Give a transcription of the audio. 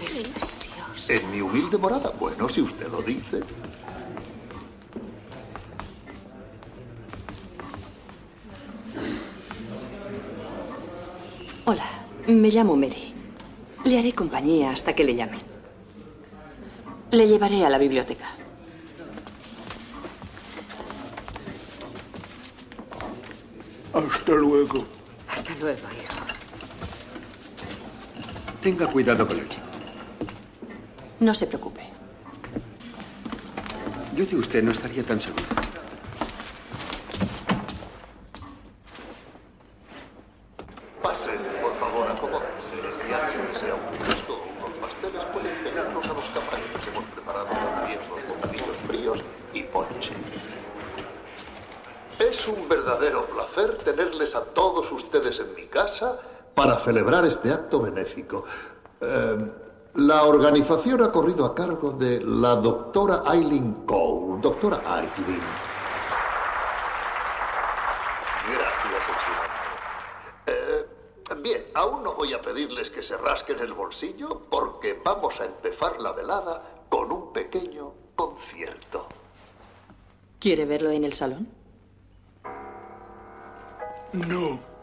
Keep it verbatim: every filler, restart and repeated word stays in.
Es precioso. En mi humilde morada. Bueno, si usted lo dice. Hola, me llamo Mary. Le haré compañía hasta que le llamen. Le llevaré a la biblioteca. Hasta luego. Hasta luego, hijo. Tenga cuidado con el chico. No se preocupe. Yo de usted no estaría tan seguro. Pasen, por favor, acomódense. Si alguien desea un refresco o unos pasteles, pueden pegarlos a los camareros. Hemos preparado también los bocadillos fríos y ponche. Es un verdadero placer tenerles a todos ustedes en mi casa para celebrar este acto benéfico. Eh, la organización ha corrido a cargo de la doctora Eileen Cole. Doctora Eileen. Gracias, señor. Eh, bien, aún no voy a pedirles que se rasquen el bolsillo porque vamos a empezar la velada con un pequeño concierto. ¿Quiere verlo en el salón? No.